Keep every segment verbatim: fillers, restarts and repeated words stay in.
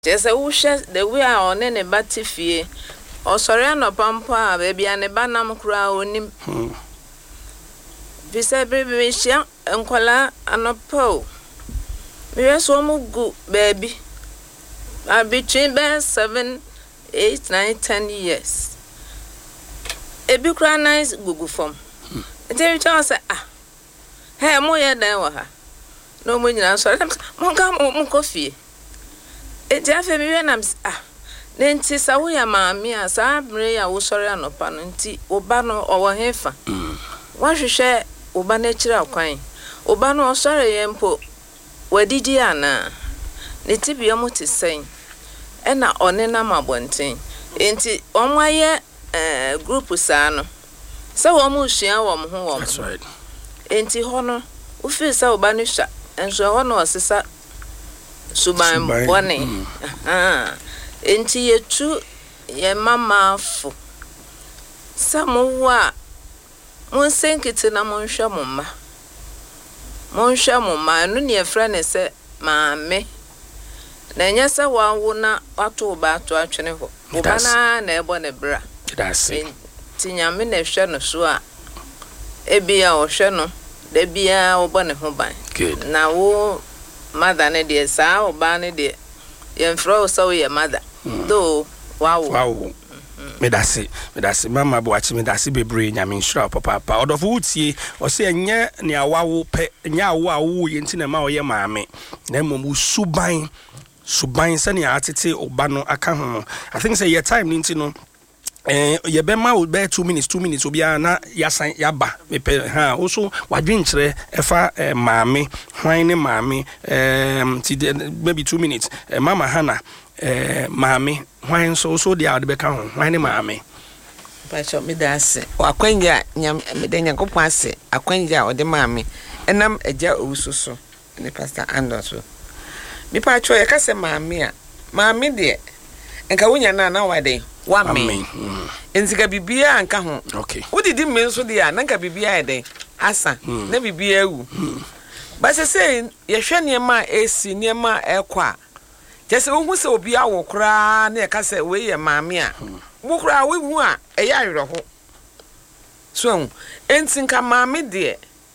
Just a wish the way on any batty fee. Or sorry, no pampa, baby, and a banam crown. Visa baby, shall and collar and a po. We are so good, baby. I'll be chamber seven, eight, nine, ten years. A big nice Google form. I tell you, Charles, ah, hey, more than her. No money, I'm sorry, I'm come coffee. It Jaffe me when I'm ah. Then tis a way a mammy as I bray a sorry and upon tea, Obano or Hefa. Why should share Obanatural coin? Obano or sorry, Empo. Where did you Anna? Niti be almost saying, and not on a number one thing. Ain't it on my year group Sano? So almost share one home. That's right. Ain't it honor? Who feels so banished and so honor sister. Suban bone ah enti yetu ye mama fo samowa mon senkiti na mon hwa moma mon hwa moma no ne frɛ se maame na nya se wawo na wato ba to atwene ho obana na ebo ne bra dase tinyame na hwɛ no so a ebia o hwɛ no da bia obo ne ho ban na wo mother ne de sa oba ne de yen fro so ye mother do wow wow me dase me dase mama bo achi me dase bebre nyame nsura papa papa odofo wutie o se enye ne awawo pe nya awo awo ye nti na ma o ye maame na mom suban suban se ne atete oba no aka ho. I think say your time nti no eh ye be ma be two minutes two minutes obia na yasan yaba me pe ha also wadwenkyere efa eh, maame hwan ne maame um maybe two minutes eh, mama Hana eh maame hwan so so dia de be ka ho hwan ne maame pa cho me da ase akwanja nyam me da nyankopon ase akwanja o de maame enam agya owusoso ne pastor Anderson me pa cho ye ka se maame a maame de enka wonya na na wade wa me enzika bibia anka ho okay udidi me nso de a nanka bibia ede asa na bibia ewu ba se se ye hwe ne ma esi ne ma ekwa jese wo hu se obi awo kra na ye ka se we ye maame a wo kra we hu a eya ayro ho so entinka maame de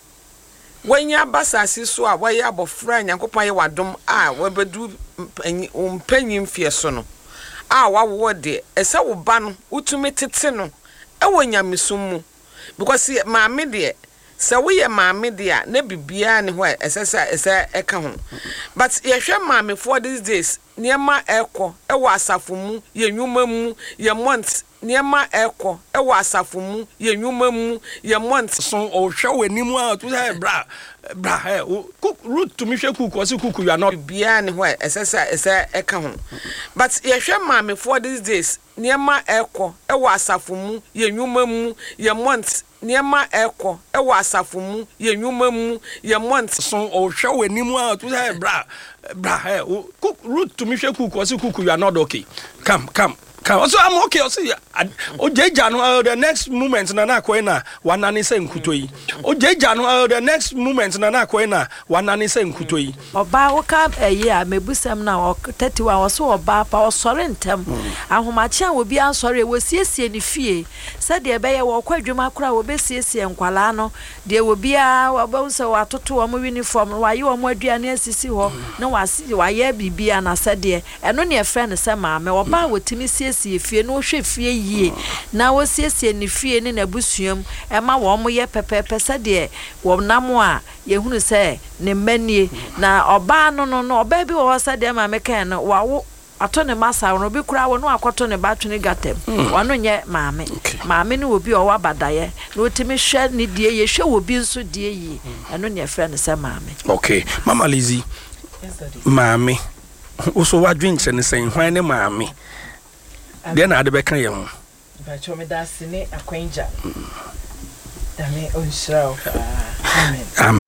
wanya basasi so a waye abofra nyankopon ye wadom a wabedu umpanyim fie so no ah wawo de esa wo ba no utumi tete no e wo nyamesum mu because maame de se wo ye maame de a na bibia ne ho esesa esa eka ho but ye hwe maame for these days niema ekọ e wo asafo mu ye nwuma mu ye month niema ekọ e wo asafo mu ye nwuma mu ye month so o hwe wanimu a to say bra bra eh cook root to me hwe cook o se cook you are not bibia ne ho esesa esa eka ho but ye hwe maame for these days niema ekọ e wo asafo mu ye nwuma mu ye month niema ekọ e wo asafo mu ye nwuma mu ye month so o hwe wanimu a to say bra bra eh cook root to me hwe cook o se cook you are not okay come come so I'm okay. I see. O Jano, the next moment na na kwena wanani se nkutoyi. O Jano, the next moment na na kwena wanani se nkutoyi. Oba woka eye a mebusam na o thirty-one wo so oba pa o sore ntem. Ahomache wo bi ansore wo siesie ni fie. Se de be ye wo kwadwuma kura wo be siesie nkwala no. De wo bia wo ba so watoto wo mo uniform wa ye wo mo aduane asisi ho na wasi wa ye bibia na se de eno ne e friend se maame oba wo timi sie fie no hwe fie yie na wo siesie ni fie ni na busuam e ma wo mo ye pepepe se de wo namo a ye hunu se ne manie na oba no no no oba bi wo se de ma mekan no wa wo ato ne masa no bi kura wo no akoto ne batwene gatem wano nye maame maame ne obi o wa badaye na otimi hwe ni die ye hwe wo bi nso die yi eno ne friend se maame. Okay Mama Lizzie maame oso wadwenche ne sen hwan ne maame then I be kan ye ho ba cho me da sine akwanja dame onshira amen